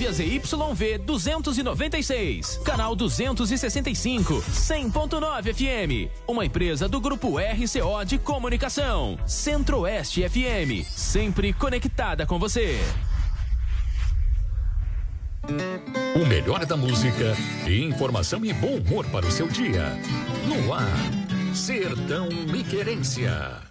ZYV 296, canal 265, 100.9 FM. Uma empresa do Grupo RCO de Comunicação. Centro-Oeste FM, sempre conectada com você. O melhor da música, informação e bom humor para o seu dia. No ar, Sertão e Querência.